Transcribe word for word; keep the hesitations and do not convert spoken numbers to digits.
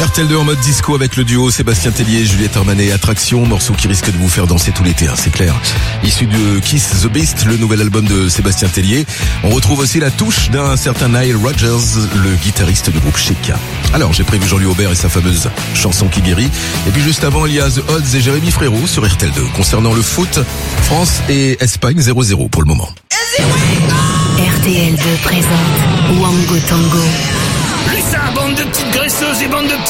R T L deux en mode disco avec le duo Sébastien Tellier et Juliette Armanet. Attraction, morceau qui risque de vous faire danser tout l'été, hein, c'est clair. Issu de Kiss the Beast, le nouvel album de Sébastien Tellier. On retrouve aussi la touche d'un certain Nile Rodgers, le guitariste du groupe Chic. Alors, j'ai prévu Jean-Louis Aubert et sa fameuse chanson qui guérit. Et puis juste avant, il y a The Odds et Jérémy Frérot sur R T L deux. Concernant le foot, France et Espagne zéro zéro pour le moment. R T L deux présente Wango Tango. Laisse ça, bande de petites graisseuses et bande de